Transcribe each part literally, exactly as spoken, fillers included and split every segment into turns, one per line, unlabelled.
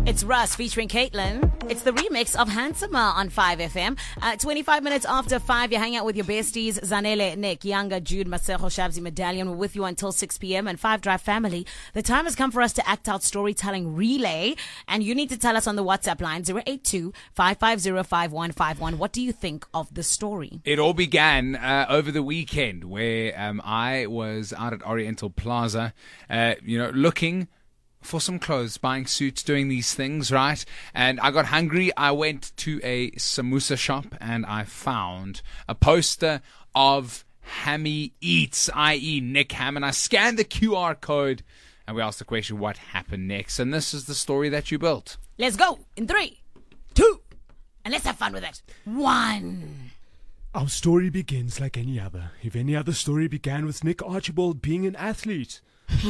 It's Russ featuring Caitlin. It's the remix of Handsomer on five F M. Uh, twenty-five minutes after five, you're hanging out with your besties, Zanele, Nick, Younger, Jude, Masejo, Shabzi, Medallion. We're with you until six p.m. and Five Drive family. The time has come for us to act out storytelling relay. And you need to tell us on the WhatsApp line, zero eight two, five five zero, five one five one. What do you think of the story?
It all began uh, over the weekend where um, I was out at Oriental Plaza, uh, you know, looking for some clothes, buying suits, doing these things, right? And I got hungry. I went to a samosa shop and I found a poster of Hammy Eats, that is. Nick Hammond. I scanned the Q R code and we asked the question, what happened next? And this is the story that you built.
Let's go in three, two, and let's have fun with it. One.
Our story begins like any other. If any other story began with Nick Archibald being an athlete.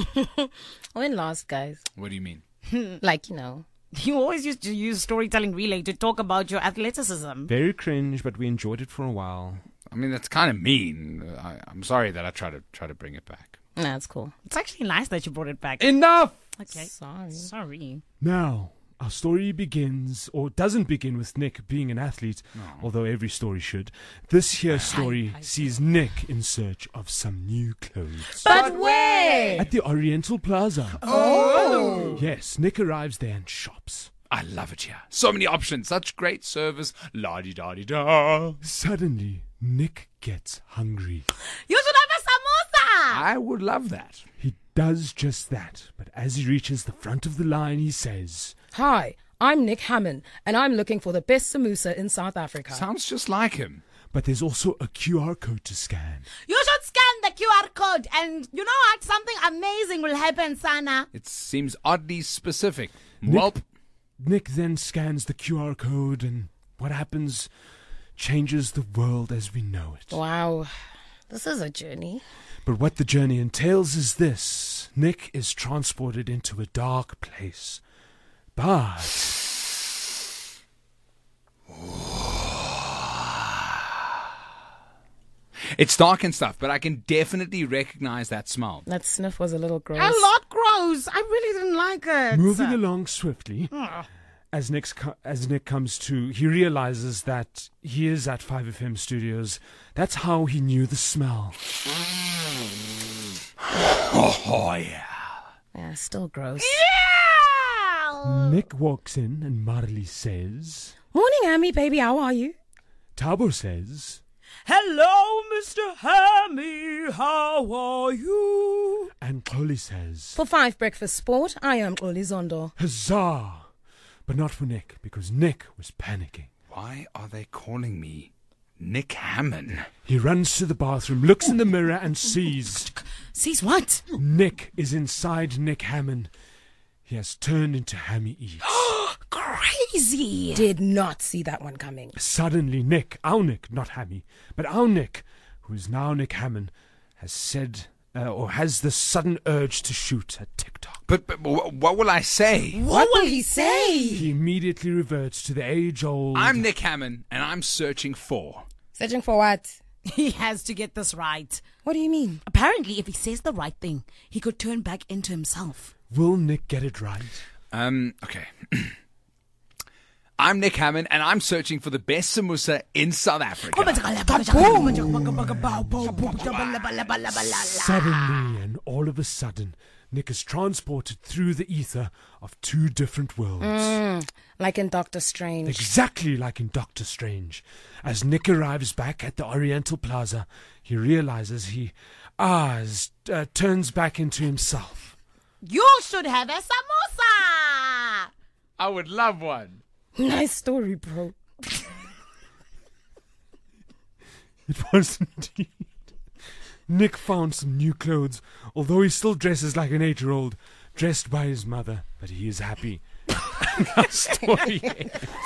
When last, guys?
What do you mean?
Like, you know.
You always used to use storytelling relay to talk about your athleticism.
Very cringe, but we enjoyed it for a while.
I mean, that's kind of mean. I, I'm sorry that I try to try to bring it back.
Nah, that's cool.
It's actually nice that you brought it back.
Enough!
Okay.
Sorry.
Sorry.
Now, our story begins, or doesn't begin with Nick being an athlete,
No.
although every story should. This here story
I- I-
sees Nick in search of some new clothes.
But where?
At the Oriental Plaza.
Oh!
Yes, Nick arrives there and shops.
I love it here. So many options. Such great service. La-di-da-di-da.
Suddenly, Nick gets hungry.
You should have a samosa!
I would love that.
He does just that, but as he reaches the front of the line, he says,
Hi, I'm Nick Hammond, and I'm looking for the best samosa in South Africa.
Sounds just like him.
but there's also a Q R code to scan.
You should scan the Q R code and you know what? Something amazing will happen, Sana.
It seems oddly specific.
Nick-
Welp.
Nick then scans the Q R code, and what happens changes the world as we know it.
Wow, this is a journey.
But what the journey entails is this. Nick is transported into a dark place. But
It's dark and stuff, but I can definitely recognize that smell.
That sniff was a little gross.
A lot gross. I really didn't like it.
moving along swiftly, as, Nick's co- as Nick comes to, he realizes that he is at five F M Studios. That's how he knew the smell.
Oh, yeah.
Yeah, still gross.
Yeah!
Nick walks in and Marley says,
Morning, Amy, baby, how are you?
Tabo says,
Hello, Mister Hammy. How are you?
and Chloe says,
For Five Breakfast Sport, I am Oli Zondo.
huzzah! But not for Nick, because Nick was panicking.
Why are they calling me Nick Hammond?
He runs to the bathroom, looks in the mirror and sees
Sees what?
Nick is inside Nick Hammond. He has turned into Hammy Eats.
Crazy.
Did not see that one coming.
Suddenly, Nick, our Nick, not Hammy, but our Nick, who is now Nick Hammond, has said, uh, or has the sudden urge to shoot at TikTok.
But, but wh- what will I say?
What will he say?
He immediately reverts to the age-old...
I'm Nick Hammond, and I'm searching for.
Searching for what?
He has to get this right.
What do you mean?
Apparently, if he says the right thing, he could turn back into himself.
Will Nick get it right?
Um, okay. I'm Nick Hammond, and I'm searching for the best samosa in South Africa.
Suddenly, and all of a sudden, Nick is transported through the ether of two different worlds.
Mm, like in Doctor Strange.
Exactly like in Doctor Strange. As Nick arrives back at the Oriental Plaza, he realizes he ah, s- uh, turns back into himself.
You should have a samosa.
I would love one.
Nice story, bro.
It was indeed. Nick found some new clothes, although he still dresses like an eight-year-old, dressed by his mother, but he is happy. Our story ends.